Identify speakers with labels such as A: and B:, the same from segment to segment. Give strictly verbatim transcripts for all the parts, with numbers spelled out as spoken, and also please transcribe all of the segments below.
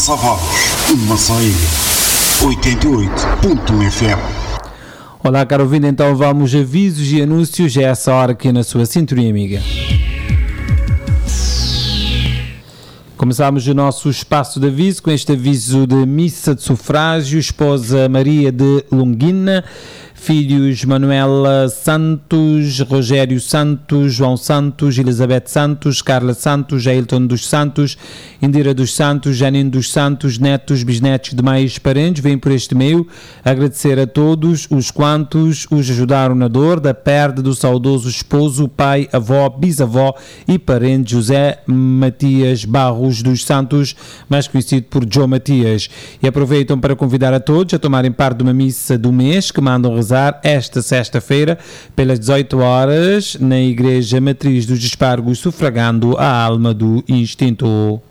A: Passa a voz, uma só ilha, oitenta e oito ponto um F M.
B: Olá, caro ouvinte, então vamos a avisos e anúncios, é essa hora aqui na sua cinturinha amiga. Começamos o nosso espaço de aviso com este aviso de missa de sufrágio. Esposa Maria de Longuina, filhos Manuela Santos, Rogério Santos, João Santos, Elizabeth Santos, Carla Santos, Ailton dos Santos, Indira dos Santos, Janine dos Santos, netos, bisnetos e demais parentes, vêm por este meio agradecer a todos os quantos os ajudaram na dor da perda do saudoso esposo, pai, avó, bisavó e parente José Matias Barros dos Santos, mais conhecido por Joe Matias. E aproveitam para convidar a todos a tomarem parte de uma missa do mês que mandam rezar esta sexta-feira pelas dezoito horas na Igreja Matriz dos Espargos, sufragando a alma do instinto.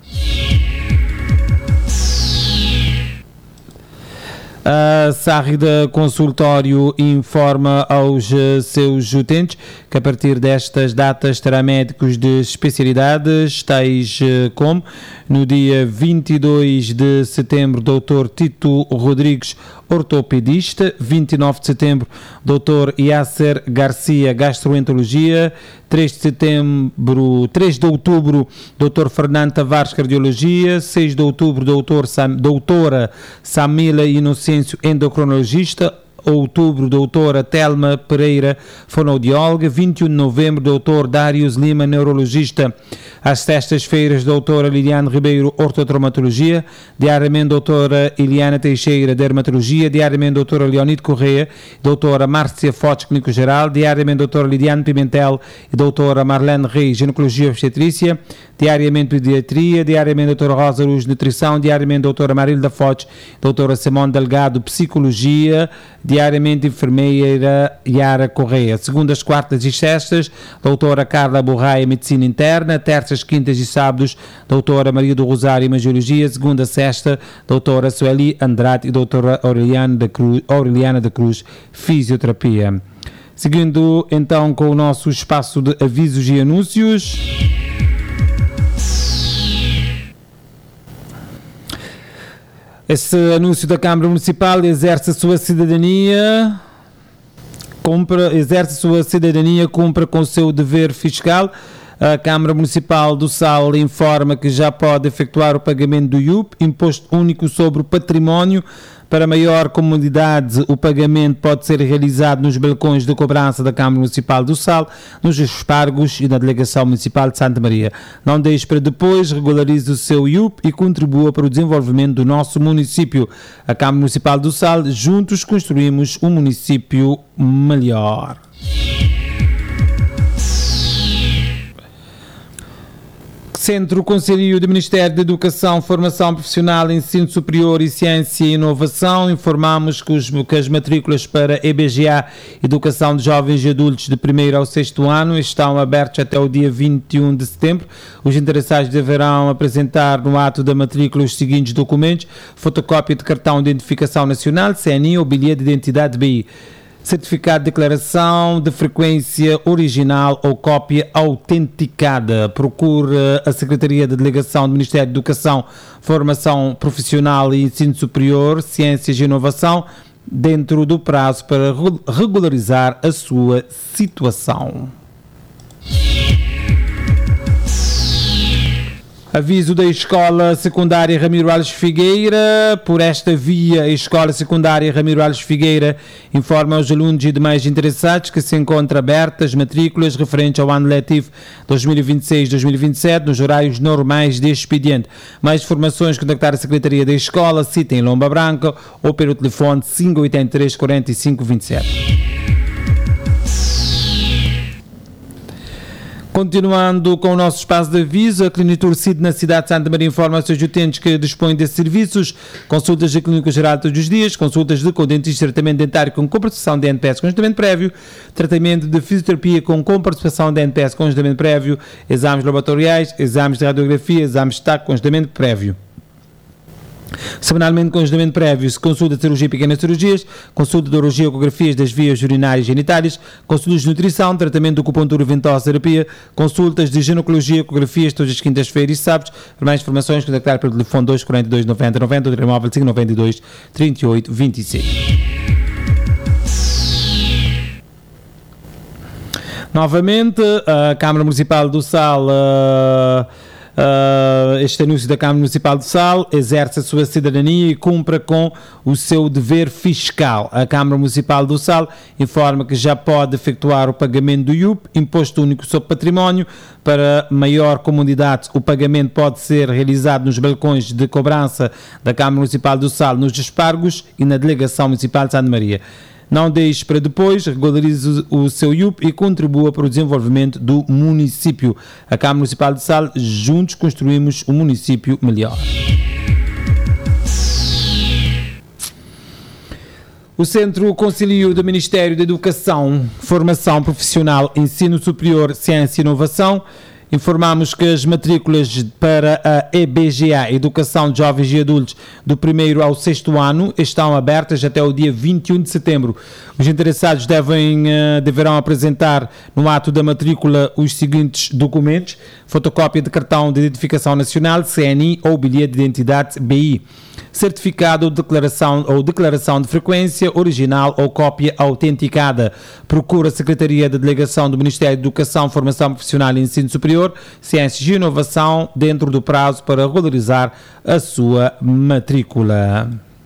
B: A Sárrida Consultório informa aos uh, seus utentes que a partir destas datas terá médicos de especialidades, tais uh, como no dia vinte e dois de setembro, doutor Tito Rodrigues, ortopedista, vinte e nove de setembro, doutor Yasser Garcia, gastroenterologia, três de setembro, três de outubro, doutor Fernando Tavares, cardiologia, seis de outubro, doutor Sam, doutora Samila Inocêncio, endocrinologista, outubro, doutora Telma Pereira, fonoaudióloga, vinte e um de novembro, doutor Darius Lima, neurologista. Às sextas-feiras, doutora Liliane Ribeiro, ortotraumatologia, diariamente doutora Eliana Teixeira, dermatologia, diariamente doutora Leonide Correia, doutora Márcia Fortes, clínico-geral, diariamente doutora Lidiane Pimentel e doutora Marlene Reis, ginecologia e obstetrícia, diariamente pediatria, diariamente doutora Rosa Luz, nutrição, diariamente doutora Marilda Fortes, doutora Simone Delgado, psicologia, diariamente enfermeira Yara Correia. Segundas, quartas e sextas, doutora Carla Borraia, medicina interna, terças, quintas e sábados, doutora Maria do Rosário, imagiologia, segunda, sexta, doutora Sueli Andrade e doutora Aureliana da Cruz, Aureliana da Cruz, fisioterapia. Seguindo então com o nosso espaço de avisos e anúncios. Esse anúncio da Câmara Municipal: exerce a sua cidadania, compra, exerce a sua cidadania, cumpra com o seu dever fiscal. A Câmara Municipal do Sal informa que já pode efetuar o pagamento do I U P, Imposto Único sobre o Património. Para maior comodidade, o pagamento pode ser realizado nos balcões de cobrança da Câmara Municipal do Sal, nos Espargos e na Delegação Municipal de Santa Maria. Não deixe para depois, regularize o seu I U P e contribua para o desenvolvimento do nosso município. A Câmara Municipal do Sal, juntos construímos um município melhor. Centro Conselhio do Ministério da Educação, Formação Profissional, Ensino Superior e Ciência e Inovação, informamos que, os, que as matrículas para E B G A, Educação de Jovens e Adultos de primeiro ao sexto ano, estão abertas até o dia vinte e um de setembro. Os interessados deverão apresentar no ato da matrícula os seguintes documentos: fotocópia de cartão de identificação nacional, C N I ou bilhete de identidade B I. Certificado de declaração de frequência original ou cópia autenticada. Procure a Secretaria de Delegação do Ministério da Educação, Formação Profissional e Ensino Superior, Ciências e Inovação, dentro do prazo para regularizar a sua situação. Aviso da Escola Secundária Ramiro Alves Figueira. Por esta via, a Escola Secundária Ramiro Alves Figueira informa aos alunos e demais interessados que se encontra abertas matrículas referentes ao ano letivo dois mil e vinte e seis dois mil e vinte e sete nos horários normais de expediente. Mais informações, contactar a Secretaria da Escola, cita em Lomba Branca ou pelo telefone cinco oito três, quatro cinco dois sete. Continuando com o nosso espaço de aviso, a Clinitur C I D na cidade de Santa Maria informa aos seus utentes que dispõe desses serviços: consultas de clínica geral todos os dias, consultas de com dentista, tratamento dentário com comparticipação de N P S com agendamento prévio, tratamento de fisioterapia com comparticipação de N P S com agendamento prévio, exames laboratoriais, exames de radiografia, exames de taco com agendamento prévio. Semanalmente, com agendamento prévio, consulta de cirurgia e pequenas cirurgias, consulta de urologia e ecografias das vias urinárias e genitárias, consultas de nutrição, tratamento de acupuntura ventosa, terapia, consultas de ginecologia, ecografias todas as quintas-feiras e sábados. Para mais informações, contactar pelo telefone dois quatro dois, nove zero nove zero, ou telemóvel cinco nove dois, três oito dois seis. Novamente, a Câmara Municipal do Sal... Uh, Uh, este anúncio da Câmara Municipal do Sal exerce a sua cidadania e cumpra com o seu dever fiscal. A Câmara Municipal do Sal informa que já pode efetuar o pagamento do I U P, Imposto Único sobre Património. Para maior comodidade, o pagamento pode ser realizado nos balcões de cobrança da Câmara Municipal do Sal, nos Espargos e na Delegação Municipal de Santa Maria. Não deixe para depois, regularize o seu I U P e contribua para o desenvolvimento do município. A Câmara Municipal de Sal, juntos construímos um município melhor. O Centro Concílio do Ministério da Educação, Formação Profissional, Ensino Superior, Ciência e Inovação, informamos que as matrículas para a E B G A, Educação de Jovens e Adultos, do primeiro ao sexto ano, estão abertas até o dia vinte e um de setembro. Os interessados devem, deverão apresentar no ato da matrícula os seguintes documentos: fotocópia de cartão de identificação nacional, C N I ou bilhete de identidade, B I, certificado de declaração ou declaração de frequência, original ou cópia autenticada. Procura a Secretaria da Delegação do Ministério da Educação, Formação Profissional e Ensino Superior, Ciências e Inovação, dentro do prazo para regularizar a sua matrícula.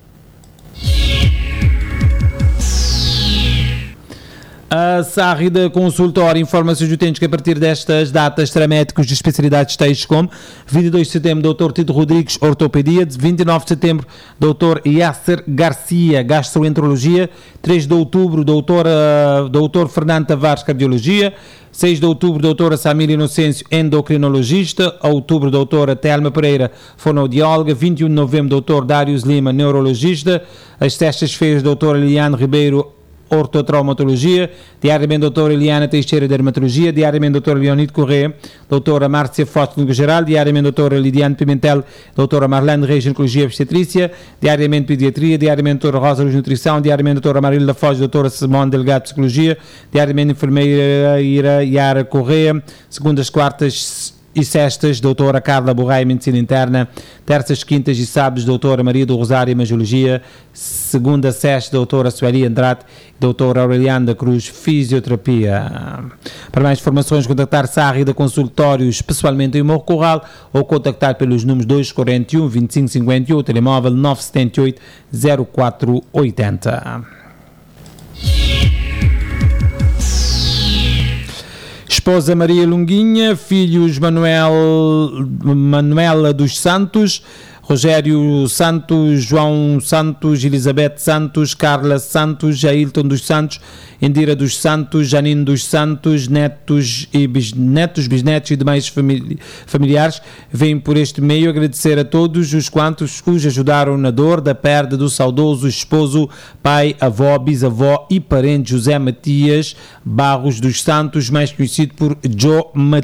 B: A Sárrida Consultório informa seus utentes que a partir destas datas terá médicos de especialidades tais como vinte e dois de setembro, doutor Tito Rodrigues, Ortopedia, vinte e nove de setembro, doutor Yasser Garcia, Gastroenterologia, três de outubro, doutor, uh, doutor Fernando Tavares, Cardiologia, seis de outubro, doutora Samira Inocêncio, endocrinologista, outubro, doutora Telma Pereira, fonoaudióloga, vinte e um de novembro, doutor Dários Lima, neurologista, às sextas-feiras, doutora Liliane Ribeiro, ortotraumatologia, diariamente doutora Eliana Teixeira, dermatologia, diariamente doutora Leonide Correia, doutora Márcia Forte, clínica geral, diariamente doutora Lidiane Pimentel, doutora Marlene Reis, ginecologia e obstetrícia, diariamente pediatria, diariamente doutora Rosa Luz, nutrição, diariamente doutora Marília Foz, doutora Simone Delgado, psicologia, diariamente enfermeira Ira Yara Correia, segundas, quartas e sextas, doutora Carla Borraia, medicina interna, terças, quintas e sábados, doutora Maria do Rosário, imagiologia, segunda, sexta, doutora Sueli Andrade, doutora Aureliana da Cruz, fisioterapia. Para mais informações, contactar Sárrida Consultórios, pessoalmente em Morro Corral, ou contactar pelos números dois quarenta e um, vinte e cinco cinquenta e um, telemóvel nove sete oito, zero quatro oito zero. Esposa Maria Lunguinha, filhos Manuel, Manuela dos Santos, Rogério Santos, João Santos, Elizabeth Santos, Carla Santos, Jailton dos Santos, Indira dos Santos, Janine dos Santos, netos e bisnetos, bisnetos e demais famili- familiares. Vêm por este meio agradecer a todos os quantos os ajudaram na dor da perda do saudoso esposo, pai, avó, bisavó e parente José Matias Barros dos Santos, mais conhecido por Joe Matias.